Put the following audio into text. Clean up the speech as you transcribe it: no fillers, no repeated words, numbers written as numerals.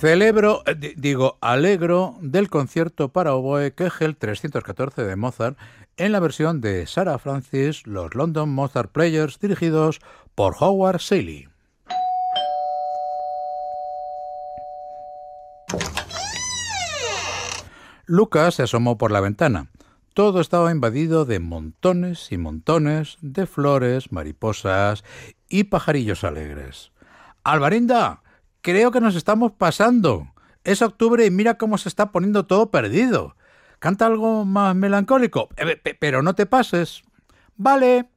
Alegro del concierto para oboe Kegel 314 de Mozart en la versión de Sarah Francis, los London Mozart Players, dirigidos por Howard Shelley. Lucas se asomó por la ventana. Todo estaba invadido de montones y montones de flores, mariposas y pajarillos alegres. ¡Alvarinda! Creo que nos estamos pasando. Es octubre y mira cómo se está poniendo todo perdido. Canta algo más melancólico, pero no te pases. Vale.